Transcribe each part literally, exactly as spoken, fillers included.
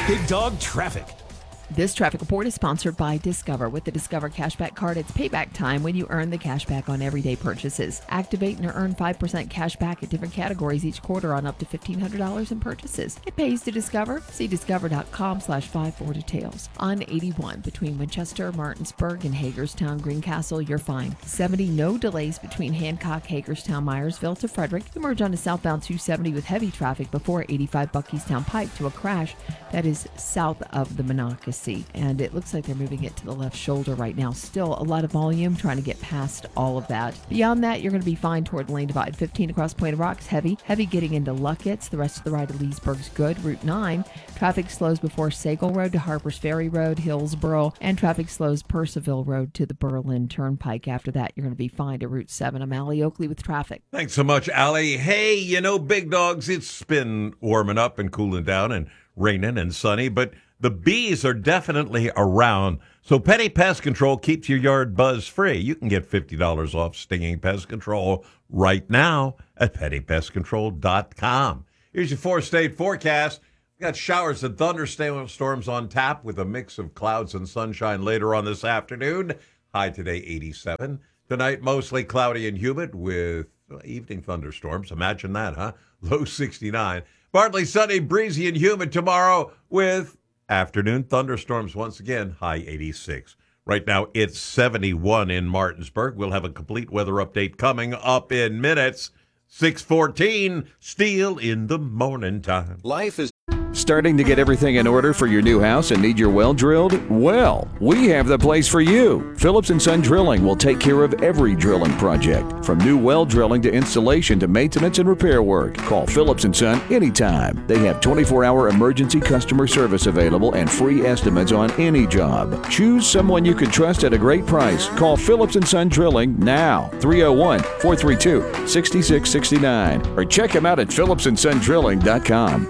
Big Dog Traffic. This traffic report is sponsored by Discover. With the Discover Cashback Card, it's payback time when you earn the cash back on everyday purchases. Activate and earn five percent cash back at different categories each quarter on up to fifteen hundred dollars in purchases. It pays to Discover. See discover.com slash five for details. On eighty-one, between Winchester, Martinsburg, and Hagerstown, Greencastle, you're fine. seventy, no delays between Hancock, Hagerstown, Myersville to Frederick. You merge onto southbound two seventy with heavy traffic before eighty-five Buckystown Pike to a crash that is south of the Monocacy. And it looks like they're moving it to the left shoulder right now. Still a lot of volume trying to get past all of that. Beyond that, you're going to be fine toward Lane Divide. fifteen across Point of Rocks, heavy. Heavy getting into Luckett's. The rest of the ride to Leesburg's good. Route nine, traffic slows before Sagal Road to Harpers Ferry Road, Hillsboro, and traffic slows Purcellville Road to the Berlin Turnpike. After that, you're going to be fine to Route seven. I'm Allie Oakley with traffic. Thanks so much, Allie. Hey, you know, big dogs, it's been warming up and cooling down and raining and sunny, but the bees are definitely around, so Petty Pest Control keeps your yard buzz-free. You can get fifty dollars off stinging pest control right now at petty pest control dot com. Here's your four-state forecast. We've got showers and thunderstorms on tap with a mix of clouds and sunshine later on this afternoon. High today, eighty-seven. Tonight, mostly cloudy and humid with evening thunderstorms. Imagine that, huh? Low sixty-nine. Partly sunny, breezy, and humid tomorrow with afternoon thunderstorms once again, high eighty-six. Right now, it's seventy-one in Martinsburg. We'll have a complete weather update coming up in minutes. six fourteen, Steel in the morning time. Life is starting to get everything in order for your new house and need your well drilled? Well, we have the place for you. Phillips and Son Drilling will take care of every drilling project, from new well drilling to installation to maintenance and repair work. Call Phillips and Son anytime. They have twenty-four hour emergency customer service available and free estimates on any job. Choose someone you can trust at a great price. Call Phillips and Son Drilling now, three oh one, four three two, six six six nine, or check them out at phillips and son drilling dot com.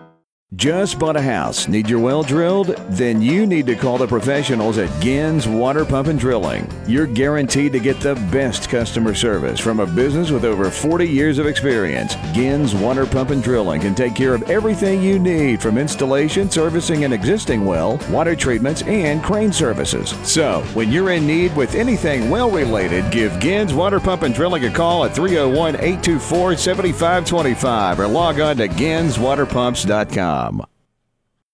Just bought a house? Need your well drilled? Then you need to call the professionals at Gins Water Pump and Drilling. You're guaranteed to get the best customer service from a business with over forty years of experience. Gins Water Pump and Drilling can take care of everything you need, from installation, servicing an existing well, water treatments, and crane services. So, when you're in need with anything well-related, give Gins Water Pump and Drilling a call at three oh one, eight two four, seven five two five or log on to gins water pumps dot com.